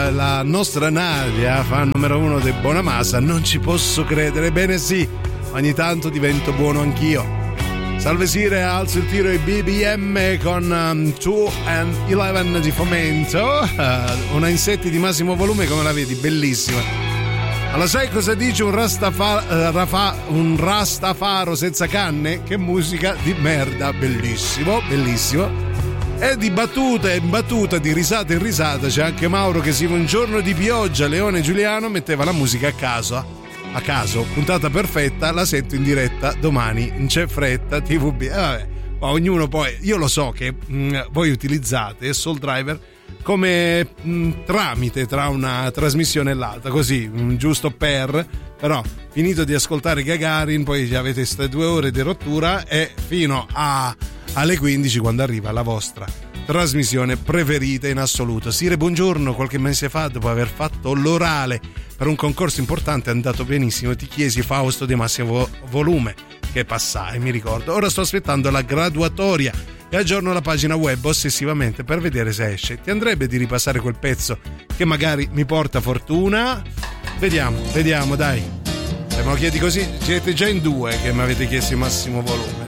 la nostra Nadia fa il numero 1 di Bonamassa, non ci posso credere. Bene sì, ogni tanto divento buono anch'io. Salve Sire, alzo il tiro ai BBM con 2 and 11 di Fomento, una insetti di massimo volume, come la vedi, bellissima. Allora sai cosa dice un rastafaro senza canne? Che musica di merda, bellissimo, bellissimo. E di battuta in battuta, di risata in risata, c'è anche Mauro che un giorno di pioggia, Leone Giuliano metteva la musica a caso, puntata perfetta, la sento in diretta domani, non c'è fretta, TVB, vabbè, ma ognuno poi, io lo so che voi utilizzate Soul Driver come tramite tra una trasmissione e l'altra, così, giusto però finito di ascoltare Gagarin, poi avete queste 2 ore di rottura e fino alle 15 quando arriva la vostra trasmissione preferita in assoluto. Sire, buongiorno. Qualche mese fa, dopo aver fatto l'orale per un concorso importante, è andato benissimo, ti chiesi Fausto di massimo volume, che passai, mi ricordo. Ora sto aspettando la graduatoria e aggiorno la pagina web ossessivamente per vedere se esce. Ti andrebbe di ripassare quel pezzo che magari mi porta fortuna? Vediamo, dai. Se me lo chiedi così, siete già in 2 che mi avete chiesto il massimo volume.